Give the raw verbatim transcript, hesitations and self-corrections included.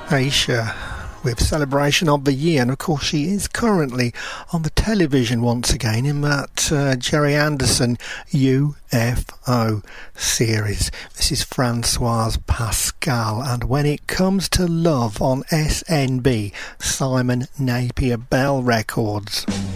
Aisha with Celebration of the Year, and of course she is currently on the television once again in that uh, Jerry Anderson U F O series. This is Francoise Pascal, and When It Comes to Love on S N B, Simon Napier Bell Records.